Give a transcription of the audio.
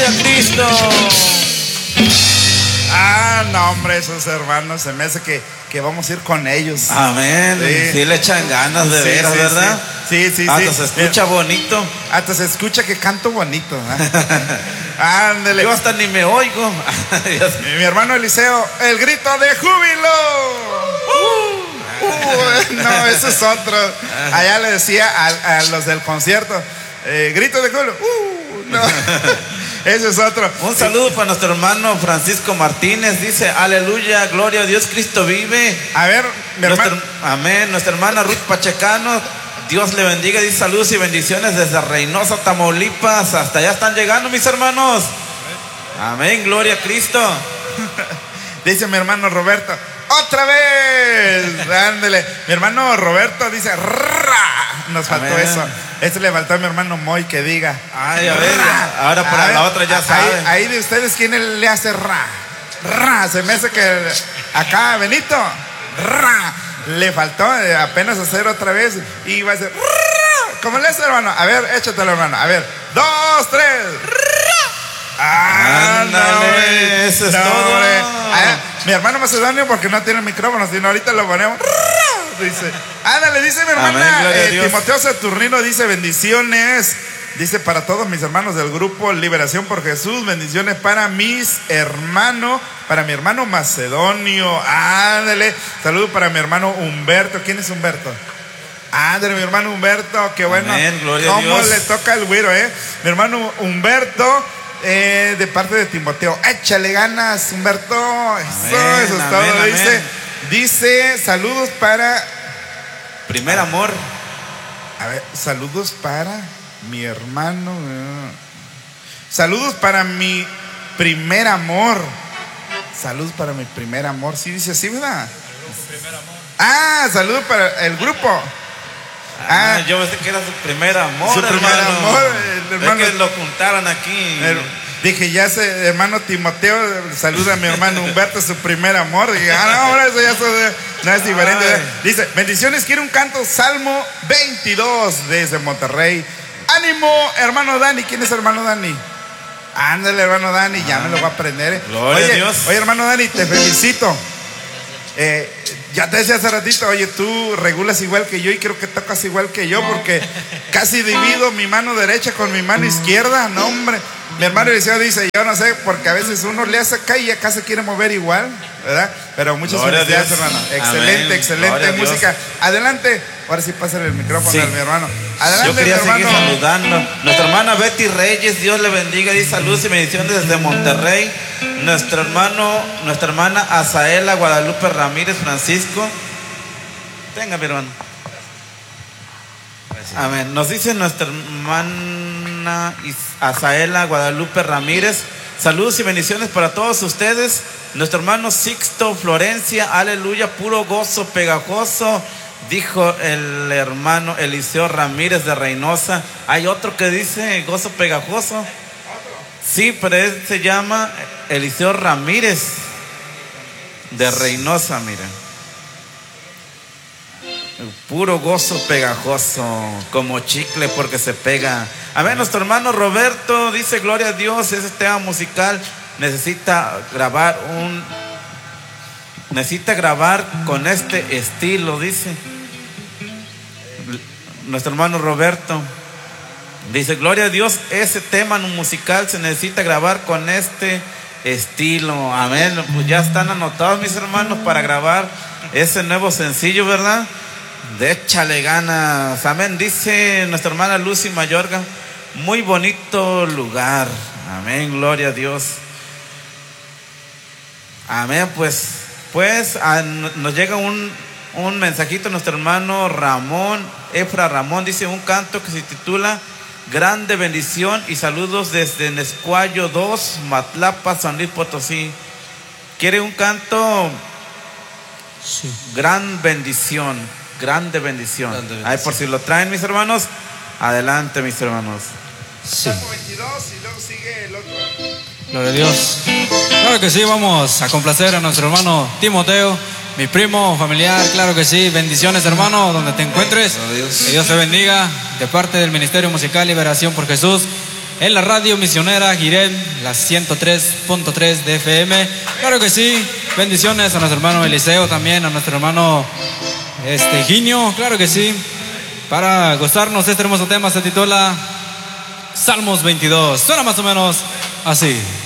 gloria a Cristo. No, hombre, esos hermanos, se me hace que vamos a ir con ellos. Amén. Sí, le echan ganas de veras, sí, ¿verdad? Sí. Hasta se escucha bonito. Hasta se escucha que canto bonito. Ándele. Yo hasta ni me oigo. Mi hermano Eliseo, el grito de júbilo. No, eso es otro. Allá le decía a los del concierto, grito de júbilo. No. Ese es otro. Un saludo para nuestro hermano Francisco Martínez. Dice, aleluya, gloria a Dios, Cristo vive. A ver, mi hermano. Amén. Nuestra hermana Ruth Pachecano, Dios le bendiga. Dice saludos y bendiciones desde Reynosa, Tamaulipas. Hasta allá están llegando mis hermanos. Amén, gloria a Cristo. Dice mi hermano Roberto, otra vez. Ándele. Mi hermano Roberto dice, nos faltó amén. eso. Este le faltó a mi hermano Moy que diga. Ay, a ver, ahora para la otra ya saben. Ahí de ustedes, ¿quién le hace ra? Se me hace que acá, Benito, le faltó apenas hacer otra vez y va a ser ¿cómo le hace, hermano? A ver, échatelo, hermano. A ver, 2, 3. Ándale, eso es todo. Mi hermano Macedonio, porque no tiene micrófono, sino ahorita lo ponemos. Dice, ándale, dice mi hermana. Amén, Timoteo Saturnino dice, bendiciones. Dice, para todos mis hermanos del grupo Liberación por Jesús, bendiciones para mis hermanos, para mi hermano Macedonio. Ándale, saludo para mi hermano Humberto. ¿Quién es Humberto? Ándale, mi hermano Humberto, qué bueno. Amén, gloria a cómo Dios. le toca el güiro, mi hermano Humberto. De parte de Timoteo, échale ganas, Humberto. Eso es todo. Amén. Dice, saludos para primer amor. A ver, saludos para mi hermano. Saludos para mi primer amor. Saludos para mi primer amor. Sí, dice así, ¿verdad? Saludos para el grupo. Yo pensé que era su primer amor. Su primer amor, hermano. Es que lo juntaron aquí. Dije, ya ese hermano Timoteo saluda a mi hermano Humberto, su primer amor. Dije, no, ahora eso ya no es diferente. Dice, bendiciones, quiero un canto, Salmo 22 desde Monterrey. Ánimo, hermano Dani. ¿Quién es hermano Dani? Ándale, hermano Dani, ya me lo voy a aprender. Gloria a Dios. Oye, hermano Dani, te felicito. Ya te decía hace ratito, oye, tú regulas igual que yo y creo que tocas igual que yo, porque casi divido mi mano derecha con mi mano izquierda. No, hombre. Mi hermano Eliseo dice, yo no sé, porque a veces uno le hace acá y acá se quiere mover igual, ¿verdad? Pero muchas felicidades, hermano. Excelente, amén. Excelente música. Adelante. Ahora sí, pásale el micrófono a mi hermano. Adelante, yo quería mi hermano. seguir saludando. Nuestra hermana Betty Reyes, Dios le bendiga. Dice saludos y bendiciones desde Monterrey. Nuestra hermana Azaela Guadalupe Ramírez Francisco. Venga, mi hermano. Amén. Nos dice nuestra hermana Azaela Guadalupe Ramírez. Saludos y bendiciones para todos ustedes. Nuestro hermano Sixto Florencia, aleluya, puro gozo pegajoso. Dijo el hermano Eliseo Ramírez de Reynosa. Hay otro que dice gozo pegajoso. Sí, pero él se llama Eliseo Ramírez de Reynosa, mira. Puro gozo pegajoso, como chicle porque se pega. A ver, nuestro hermano Roberto dice, gloria a Dios, ese tema musical necesita grabar con este estilo, dice. Nuestro hermano Roberto dice, gloria a Dios, ese tema musical se necesita grabar con este estilo. Amén. Pues ya están anotados mis hermanos para grabar ese nuevo sencillo, ¿verdad? De échale ganas. Amén. Dice nuestra hermana Lucy Mayorga, muy bonito lugar. Amén, gloria a Dios. Amén. Pues nos llega un mensajito. Nuestro hermano Efra Ramón dice un canto que se titula Grande Bendición y saludos desde Nescuayo 2, Matlapa, San Luis Potosí. ¿Quiere un canto? Sí. Gran bendición. Grande bendición. Ahí por si lo traen mis hermanos. Adelante mis hermanos. Sí. Salmo 22 y luego sigue el otro. Gloria a Dios. Claro que sí, vamos a complacer a nuestro hermano Timoteo, mi primo familiar, claro que sí. Bendiciones, hermano, donde te encuentres. Que Dios te bendiga. De parte del Ministerio Musical Liberación por Jesús. en la radio misionera Jirel, la 103.3 de FM. Claro que sí, bendiciones a nuestro hermano Eliseo, también a nuestro hermano Ginio, claro que sí. Para gozarnos este hermoso tema se titula Salmos 22, suena más o menos así.